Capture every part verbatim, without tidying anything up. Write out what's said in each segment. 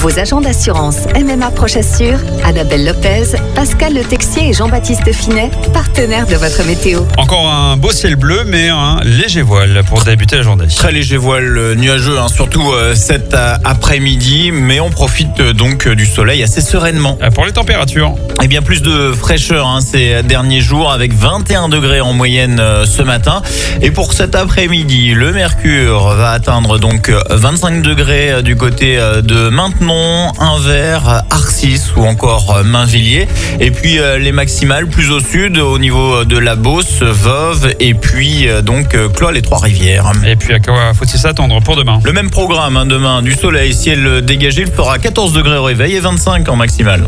Vos agents d'assurance M M A Prochassure, Annabelle Lopez, Pascal Le Texier et Jean-Baptiste Finet, partenaires de votre météo. Encore un beau ciel bleu, mais un léger voile pour débuter la journée. Très léger voile nuageux, hein, surtout euh, cet euh, après-midi, mais on profite euh, donc euh, du soleil assez sereinement. Pour les températures, Et bien plus de fraîcheur hein, ces derniers jours, avec vingt et un degrés en moyenne euh, ce matin. Et pour cet après-midi, le mercure va atteindre donc vingt-cinq degrés du côté de Maintenon, Anvers, Arcis ou encore Mainvilliers. Et puis euh, les maximales plus au sud, au niveau de la Beauce, Voves et puis euh, donc Cloyes, les Trois-Rivières. et puis à quoi faut-il s'attendre pour demain? Le même programme hein, demain, du soleil, ciel dégagé, il fera quatorze degrés au réveil et vingt-cinq en maximale.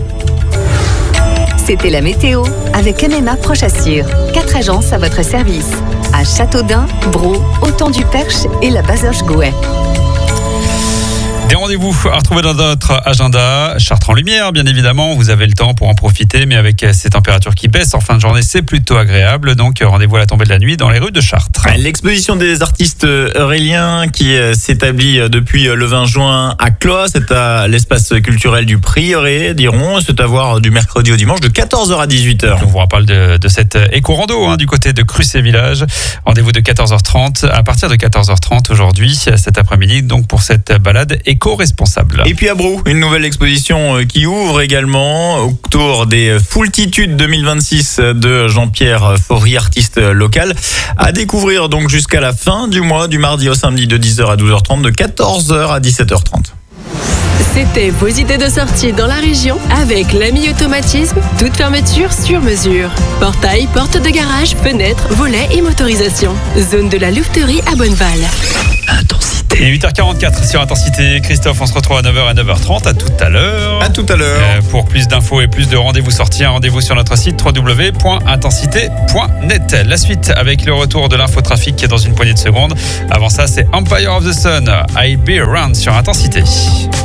C'était la météo avec M M A Prochassure. Quatre agences à votre service. À Châteaudun, Braux, Autant-du-Perche et la Bazoche-Gouet. Des rendez-vous à retrouver dans notre agenda. Chartres en lumière, bien évidemment. Vous avez le temps pour en profiter, mais avec ces températures qui baissent en fin de journée, c'est plutôt agréable. Donc, rendez-vous à la tombée de la nuit dans les rues de Chartres. L'exposition des artistes euréliens qui s'établit depuis le vingt juin à Cloyes, c'est à l'espace culturel du Prieuré, diront. C'est à voir du mercredi au dimanche de quatorze heures à dix-huit heures. On vous rappelle de, de cette éco-rando hein, du côté de Cruces Village. Rendez-vous de quatorze heures trente à partir de quatorze heures trente aujourd'hui, cet après-midi, donc pour cette balade éco-responsable. Et puis à Braux, une nouvelle exposition qui ouvre également autour des Foultitudes deux mille vingt-six de Jean-Pierre Faury, artiste local, à découvrir donc jusqu'à la fin du mois, du mardi au samedi de dix heures à douze heures trente, de quatorze heures à dix-sept heures trente. C'était vos idées de sortie dans la région avec l'Ami Automatisme, toute fermeture sur mesure. Portail, porte de garage, fenêtres, volets et motorisation. Zone de la Louveterie à Bonneval. Intensité. Et huit heures quarante-quatre sur Intensité. Christophe, on se retrouve à neuf heures à neuf heures trente. À tout à l'heure. À tout à l'heure. Euh, pour plus d'infos et plus de rendez-vous sortis, un rendez-vous sur notre site w w w point intensité point net. La suite avec le retour de l'infotrafic qui est dans une poignée de secondes. Avant ça, c'est Empire of the Sun, I Be Around sur Intensité.